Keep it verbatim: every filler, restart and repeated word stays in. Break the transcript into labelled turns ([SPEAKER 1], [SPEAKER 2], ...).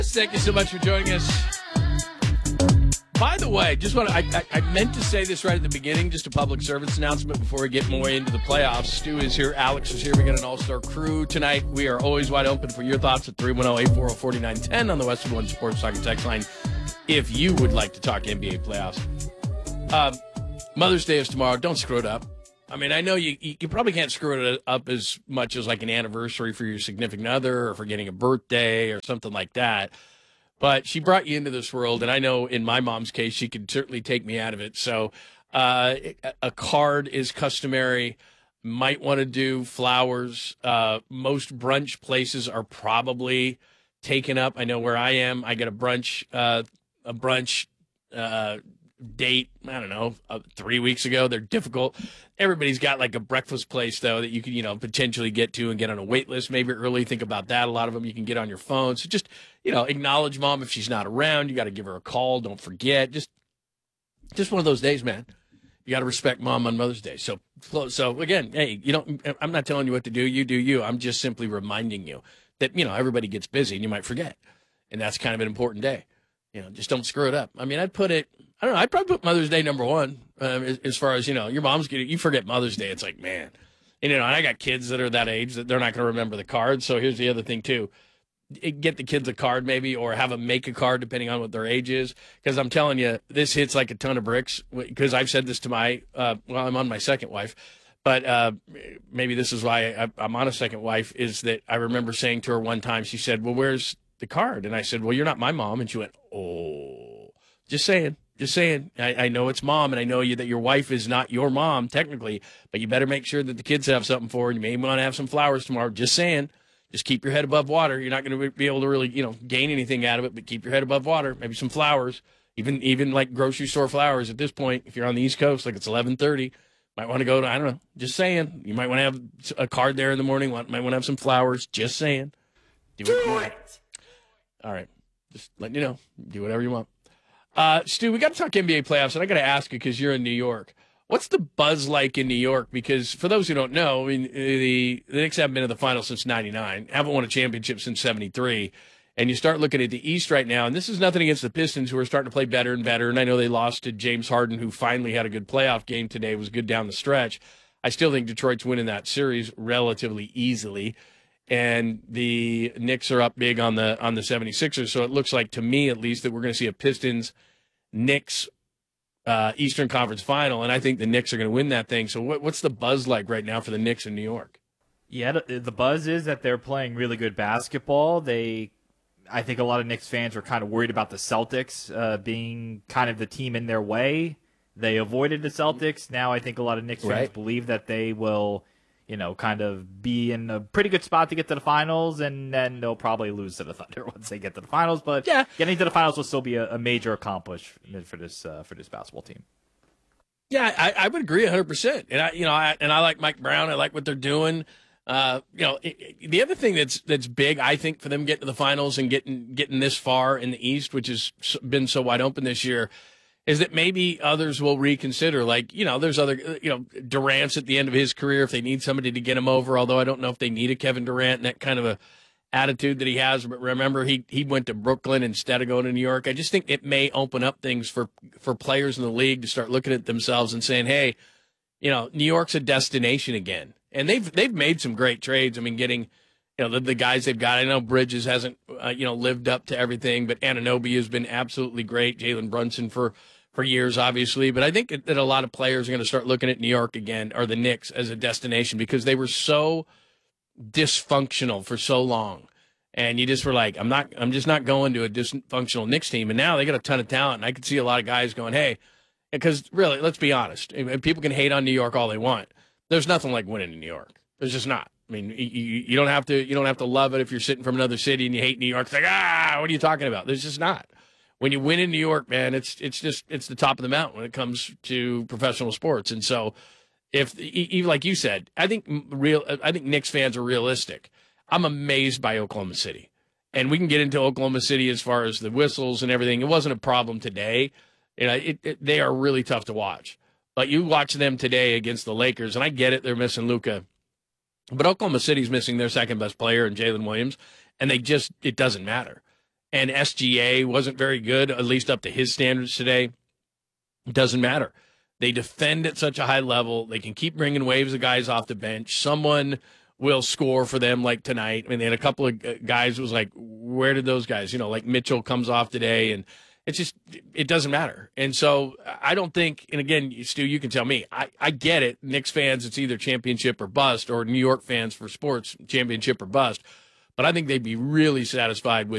[SPEAKER 1] Thank you so much for joining us. By the way, just want to, I, I, I meant to say this right at the beginning, just a public service announcement before we get more into the playoffs. Stu is here. Alex is here. We got an all-star crew tonight. We are always wide open for your thoughts at three one zero, eight four zero, four nine one zero on the Westwood One Sports Soccer text line if you would like to talk N B A playoffs. Uh, Mother's Day is tomorrow. Don't screw it up. I mean, I know you, you probably can't screw it up as much as like an anniversary for your significant other or for getting a birthday or something like that. But she brought you into this world, and I know in my mom's case, she could certainly take me out of it. So uh, a card is customary. Might want to do flowers. Uh, most brunch places are probably taken up. I know where I am. I get a brunch, uh, a brunch uh, date, I don't know, uh, three weeks ago. They're difficult. Everybody's got like a breakfast place, though, that you can, you know, potentially get to and get on a wait list maybe early. Think about that. A lot of them you can get on your phone. So just, you know, acknowledge mom if she's not around. You got to give her a call. Don't forget. Just just one of those days, man. You got to respect mom on Mother's Day. So, so again, hey, you don't, I'm not telling you what to do. You do you. I'm just simply reminding you that, you know, everybody gets busy and you might forget. And that's kind of an important day. You know, just don't screw it up. I mean, I'd put it, I don't know, I'd probably put Mother's Day number one um, as, as far as, you know, your mom's getting, you forget Mother's Day. It's like, man. And, you know, and I got kids that are that age that they're not going to remember the card. So here's the other thing, too. Get the kids a card maybe, or have them make a card depending on what their age is. Because I'm telling you, this hits like a ton of bricks. Because I've said this to my, uh, well, I'm on my second wife. But uh, maybe this is why I, I'm on a second wife, is that I remember saying to her one time, she said, well, where's the card? And I said, well, you're not my mom. And she went, oh, just saying. Just saying, I, I know it's mom, and I know you that your wife is not your mom technically, but you better make sure that the kids have something for her. You may want to have some flowers tomorrow. Just saying, just keep your head above water. You're not going to be able to really, you know, gain anything out of it, but keep your head above water. Maybe some flowers, even even like grocery store flowers at this point. If you're on the East Coast, like it's eleven thirty, might want to go to, I don't know, just saying. You might want to have a card there in the morning. Might want to have some flowers. Just saying. Do, Do it. it. All right, just letting you know. Do whatever you want. Uh, Stu, we got to talk N B A playoffs, and I got to ask you because you're in New York. What's the buzz like in New York? Because for those who don't know, I mean, the, the Knicks haven't been in the finals since ninety-nine, haven't won a championship since seventy-three, and you start looking at the East right now, and this is nothing against the Pistons, who are starting to play better and better, and I know they lost to James Harden, who finally had a good playoff game today, was good down the stretch. I still think Detroit's winning that series relatively easily. And the Knicks are up big on the on the seventy-sixers. So it looks like, to me at least, that we're going to see a Pistons-Knicks uh, Eastern Conference final. And I think the Knicks are going to win that thing. So what, what's the buzz like right now for the Knicks in New York?
[SPEAKER 2] Yeah, the, the buzz is that they're playing really good basketball. They, I think a lot of Knicks fans are kind of worried about the Celtics uh, being kind of the team in their way. They avoided the Celtics. Now I think a lot of Knicks fans
[SPEAKER 1] right.
[SPEAKER 2] believe that they will – you know, kind of be in a pretty good spot to get to the finals, and then they'll probably lose to the Thunder once they get to the finals. But
[SPEAKER 1] yeah.
[SPEAKER 2] getting to the finals will still be a, a major accomplishment for this uh, for this basketball team.
[SPEAKER 1] Yeah, I, I would agree one hundred percent. And I, you know, I, and I like Mike Brown. I like what they're doing. Uh, you know, it, it, the other thing that's that's big, I think, for them getting to the finals and getting getting this far in the East, which has been so wide open this year, is that maybe others will reconsider. Like, you know, there's other, you know, Durant's at the end of his career if they need somebody to get him over, although I don't know if they need a Kevin Durant and that kind of a attitude that he has. But remember, he, he went to Brooklyn instead of going to New York. I just think it may open up things for, for players in the league to start looking at themselves and saying, hey, you know, New York's a destination again. And they've they've made some great trades. I mean, getting, you know, the, the guys they've got. I know Bridges hasn't, uh, you know, lived up to everything, but Anunoby has been absolutely great. Jalen Brunson for for years, obviously. But I think that a lot of players are going to start looking at New York again, or the Knicks, as a destination, because they were so dysfunctional for so long. And you just were like, I'm not, I'm just not going to a dysfunctional Knicks team. And now they got a ton of talent. And I could see a lot of guys going, hey, because really, let's be honest. People can hate on New York all they want. There's nothing like winning in New York. There's just not. I mean, you, you don't have to, you don't have to love it if you're sitting from another city and you hate New York. It's like, ah, what are you talking about? There's just not. When you win in New York, man, it's it's just it's the top of the mountain when it comes to professional sports. And so, if even like you said, I think real, I think Knicks fans are realistic. I'm amazed by Oklahoma City, and we can get into Oklahoma City as far as the whistles and everything. It wasn't a problem today. You know, it, it, they are really tough to watch. But you watch them today against the Lakers, and I get it, they're missing Luka, but Oklahoma City's missing their second best player in Jalen Williams, and they just it doesn't matter. and S G A wasn't very good, at least up to his standards today, it doesn't matter. They defend at such a high level. They can keep bringing waves of guys off the bench. Someone will score for them like tonight. I mean, they had a couple of guys who was like, where did those guys, you know, like Mitchell comes off today, and it's just, it doesn't matter. And so I don't think, and again, Stu, you can tell me, I, I get it. Knicks fans, it's either championship or bust, or New York fans for sports, championship or bust. But I think they'd be really satisfied with